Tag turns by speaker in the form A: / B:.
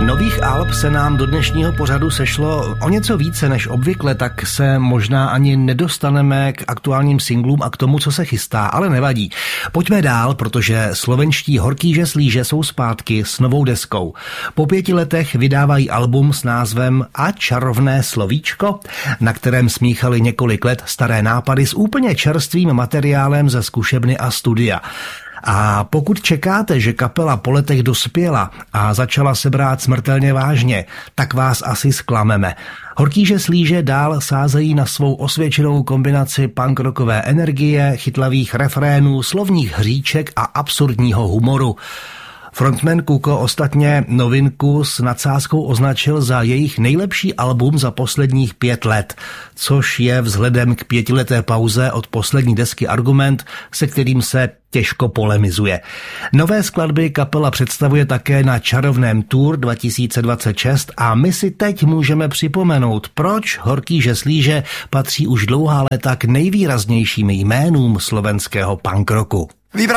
A: Nových alb se nám do dnešního pořadu sešlo o něco více než obvykle, tak se možná ani nedostaneme k aktuálním singlům a k tomu, co se chystá, ale nevadí. Pojďme dál, protože slovenští Horký Slíže jsou zpátky s novou deskou. Po 5 letech vydávají album s názvem A čarovné slovíčko, na kterém smíchali několik let staré nápady s úplně čerstvým materiálem ze zkušebny a studia. A pokud čekáte, že kapela po letech dospěla a začala se brát smrtelně vážně, tak vás asi zklameme. Horký Slíže dál sázejí na svou osvědčenou kombinaci punk rockové energie, chytlavých refrénů, slovních hříček a absurdního humoru. Frontman Kuko ostatně novinku s nadsázkou označil za jejich nejlepší album za posledních 5 let, což je vzhledem k 5leté pauze od poslední desky argument, se kterým se těžko polemizuje. Nové skladby kapela představuje také na čarovném Tour 2026 a my si teď můžeme připomenout, proč Horký Slíže patří už dlouhá léta k nejvýraznějším jménům slovenského punk rocku.